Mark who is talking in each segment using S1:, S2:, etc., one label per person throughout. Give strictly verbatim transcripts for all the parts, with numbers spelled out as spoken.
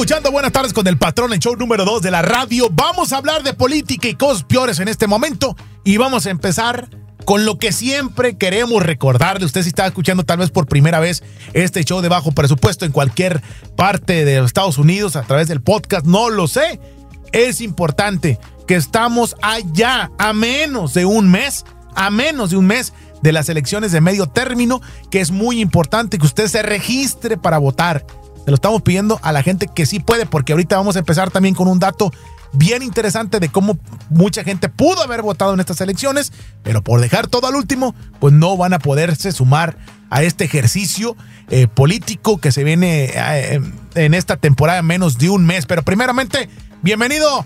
S1: escuchando Buenas Tardes con el Patrón, el show número dos de la radio. Vamos a hablar de política y cosas peores en este momento. Y vamos a empezar con lo que siempre queremos recordarle. Usted si está escuchando tal vez por primera vez este show de bajo presupuesto en cualquier parte de los Estados Unidos a través del podcast, no lo sé. Es importante que estamos allá a menos de un mes, a menos de un mes de las elecciones de medio término, que es muy importante que usted se registre para votar. Se lo estamos pidiendo a la gente que sí puede, porque ahorita vamos a empezar también con un dato bien interesante de cómo mucha gente pudo haber votado en estas elecciones, pero por dejar todo al último, pues no van a poderse sumar a este ejercicio eh, político que se viene eh, en esta temporada en menos de un mes. Pero primeramente, bienvenido,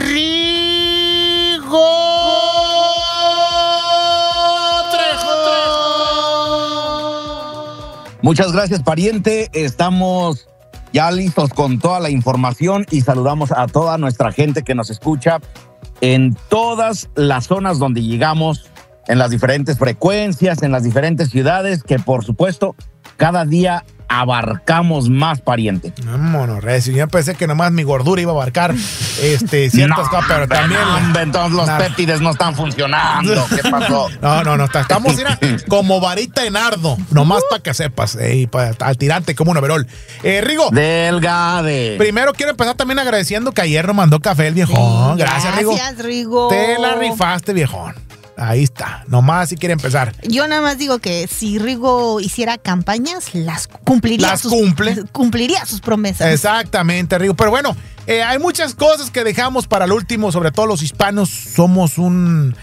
S1: Rigo Trejo.
S2: Muchas gracias, pariente. Estamos ya listos con toda la información y saludamos a toda nuestra gente que nos escucha en todas las zonas donde llegamos, en las diferentes frecuencias, en las diferentes ciudades, que por supuesto cada día abarcamos más, pariente.
S1: No, monorrecio. Yo pensé que nomás mi gordura iba a abarcar este, ciertas
S2: no,
S1: cosas, pero también...
S2: No, entonces los nada. Péptides no están funcionando. ¿Qué pasó?
S1: No, no, no. Estamos mira, como varita de nardo, nomás para que sepas. Eh, pa, al tirante como un overol. Eh, Rigo.
S2: Delgade.
S1: Primero quiero empezar también agradeciendo que ayer nos mandó café el viejón.
S3: Sí,
S1: gracias, Rigo.
S3: Gracias, Rigo.
S1: Te la rifaste, viejón. Ahí está, nomás si quiere empezar.
S3: Yo nada más digo que si Rigo hiciera campañas, las cumpliría.
S1: Las
S3: sus,
S1: cumple.
S3: Cumpliría sus promesas.
S1: Exactamente, Rigo. Pero bueno, eh, hay muchas cosas que dejamos para el último, sobre todo los hispanos. Somos un...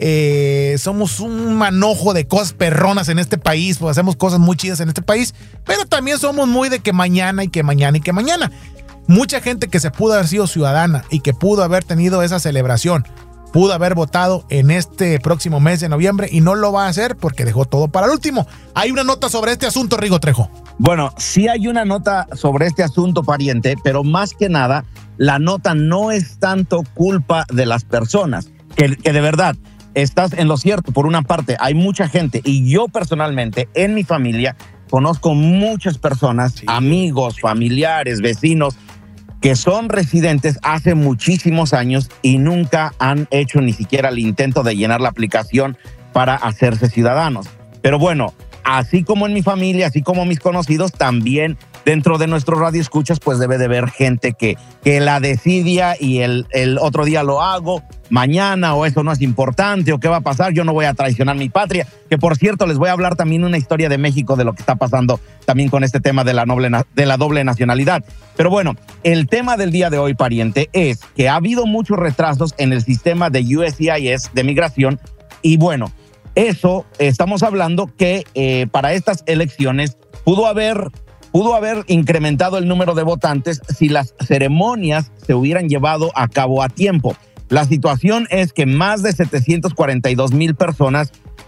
S1: Eh, somos un manojo de cosas perronas en este país, pues hacemos cosas muy chidas en este país, pero también somos muy de que mañana y que mañana y que mañana. Mucha gente que se pudo haber sido ciudadana y que pudo haber tenido esa celebración, pudo haber votado en este próximo mes de noviembre y no lo va a hacer porque dejó todo para el último. Hay una nota sobre este asunto, Rigo Trejo.
S2: Bueno, sí hay una nota sobre este asunto, pariente, pero más que nada, la nota no es tanto culpa de las personas, que, que de verdad estás en lo cierto. Por una parte, hay mucha gente y yo personalmente, en mi familia, conozco muchas personas, sí. amigos, familiares, vecinos, que son residentes hace muchísimos años y nunca han hecho ni siquiera el intento de llenar la aplicación para hacerse ciudadanos. Pero bueno, así como en mi familia, así como mis conocidos, también dentro de nuestro radio escuchas, pues debe de haber gente que, que la decidia y el, el otro día lo hago, mañana, o eso no es importante, o qué va a pasar, yo no voy a traicionar mi patria. Que por cierto, les voy a hablar también una historia de México, de lo que está pasando también con este tema de la, noble, de la doble nacionalidad. Pero bueno, el tema del día de hoy, pariente, es que ha habido muchos retrasos en el sistema de U S C I S de migración, y bueno, eso estamos hablando que eh, para estas elecciones pudo haber... pudo haber incrementado el número de votantes si las ceremonias se hubieran llevado a cabo a tiempo. La situación es que más de setecientos cuarenta y dos mil personas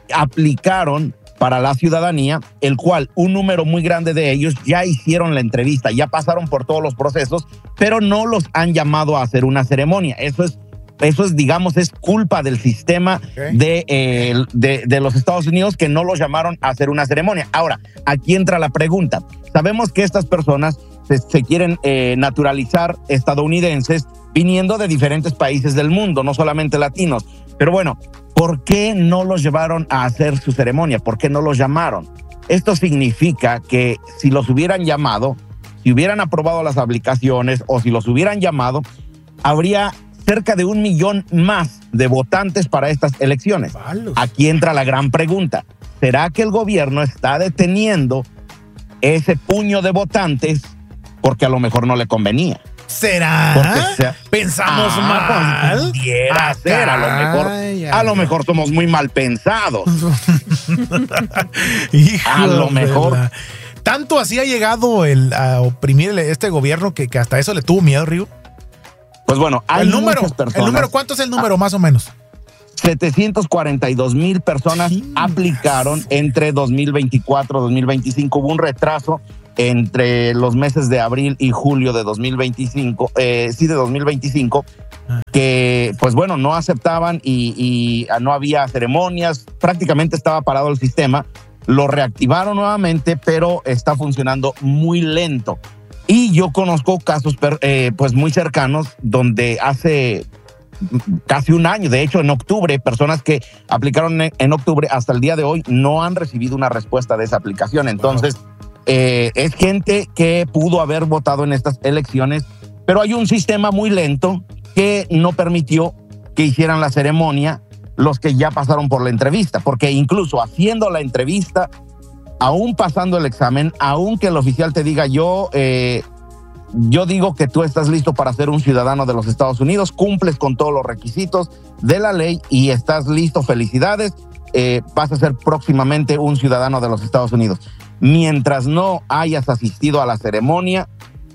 S2: aplicaron para la ciudadanía, el cual un número muy grande de ellos ya hicieron la entrevista, ya pasaron por todos los procesos, pero no los han llamado a hacer una ceremonia. Eso es Eso es, digamos, es culpa del sistema okay. de, eh, de, de los Estados Unidos, que no los llamaron a hacer una ceremonia. Ahora, aquí entra la pregunta. Sabemos que estas personas se, se quieren eh, naturalizar estadounidenses viniendo de diferentes países del mundo, no solamente latinos. Pero bueno, ¿por qué no los llevaron a hacer su ceremonia? ¿Por qué no los llamaron? Esto significa que si los hubieran llamado, si hubieran aprobado las aplicaciones o si los hubieran llamado, habría cerca de un millón más de votantes para estas elecciones. Palos. Aquí entra la gran pregunta. ¿Será que el gobierno está deteniendo ese puño de votantes porque a lo mejor no le convenía?
S1: ¿Será?
S2: Se,
S1: ¿Pensamos
S2: ah,
S1: mal?
S2: Pudiera ah, ser, a lo mejor, ay, a lo mejor somos muy mal pensados. A lo mejor.
S1: La... Tanto así ha llegado el, a oprimir este gobierno que, que hasta eso le tuvo miedo, Río.
S2: Pues bueno, hay
S1: el número,
S2: muchas personas.
S1: El número, ¿cuánto es el número, ah, más o menos?
S2: setecientos cuarenta y dos mil personas sí, aplicaron entre dos mil veinticuatro y dos mil veinticinco. Hubo un retraso entre los meses de abril y julio de dos mil veinticinco, eh, sí, de dos mil veinticinco, ah. que pues bueno, no aceptaban y, y no había ceremonias, prácticamente estaba parado el sistema. Lo reactivaron nuevamente, pero está funcionando muy lento. Y yo conozco casos eh, pues muy cercanos donde hace casi un año, de hecho en octubre, personas que aplicaron en octubre hasta el día de hoy no han recibido una respuesta de esa aplicación. Entonces, wow. eh, es gente que pudo haber votado en estas elecciones, pero hay un sistema muy lento que no permitió que hicieran la ceremonia los que ya pasaron por la entrevista, porque incluso haciendo la entrevista, aún pasando el examen, aún que el oficial te diga yo, eh, yo digo que tú estás listo para ser un ciudadano de los Estados Unidos, cumples con todos los requisitos de la ley y estás listo, felicidades, eh, vas a ser próximamente un ciudadano de los Estados Unidos. Mientras no hayas asistido a la ceremonia,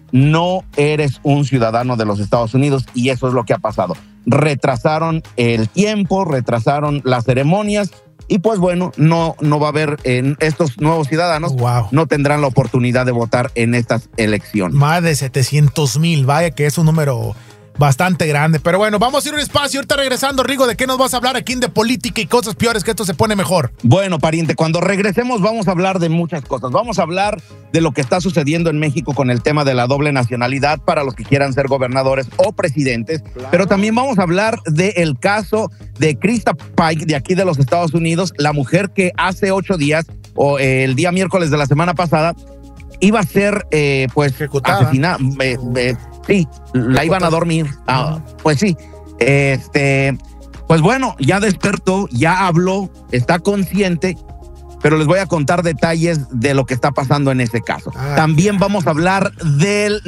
S2: no eres un ciudadano de los Estados Unidos, y eso es lo que ha pasado. Retrasaron el tiempo, retrasaron las ceremonias, y pues bueno, no, no va a haber, eh, estos nuevos ciudadanos wow. no tendrán la oportunidad de votar en estas elecciones.
S1: Más de setecientos mil, vaya que es un número bastante grande. Pero bueno, vamos a ir a un espacio. Ahorita regresando, Rigo, ¿de qué nos vas a hablar aquí en De Política y Cosas Peores? Que esto se pone mejor.
S2: Bueno, pariente, cuando regresemos vamos a hablar de muchas cosas. Vamos a hablar de lo que está sucediendo en México con el tema de la doble nacionalidad para los que quieran ser gobernadores o presidentes. Claro. Pero también vamos a hablar del caso de Krista Pike, de aquí de los Estados Unidos, la mujer que hace ocho días, o eh, el día miércoles de la semana pasada, iba a ser, eh, pues,
S1: ejecutada.
S2: Asesinada. Eh, eh, sí, la iban a dormir. Ah, pues sí. Este, pues bueno, ya despertó, ya habló, está consciente, pero les voy a contar detalles de lo que está pasando en ese caso. Ah, también vamos a hablar del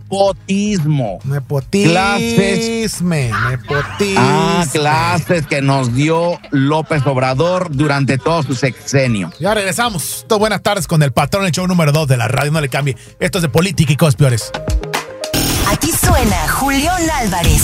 S2: nepotismo.
S1: Nepotismo.
S2: Clases.
S1: Nepotismo.
S2: Ah, clases que nos dio López Obrador durante todo su sexenio.
S1: Ya regresamos. Esto, buenas tardes con el patrón, el show número dos de la radio. No le cambie. Esto es De Política y Cosas Peores.
S4: Aquí suena Julián Álvarez.